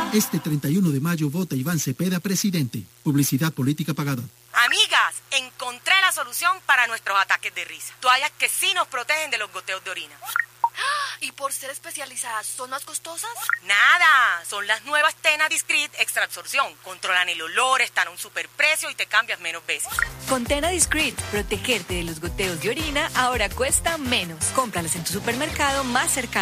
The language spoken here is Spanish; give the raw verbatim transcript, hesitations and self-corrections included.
Este treinta y uno de mayo vota Iván Cepeda, presidente. Publicidad política pagada. Amigas, encontré la solución para nuestros ataques de risa. Toallas que sí nos protegen de los goteos de orina. ¿Y por ser especializadas son más costosas? Nada, son las nuevas Tena Discreet Extra Absorción. Controlan el olor, están a un superprecio y te cambias menos veces. Con Tena Discreet, protegerte de los goteos de orina ahora cuesta menos. Cómpralas en tu supermercado más cercano.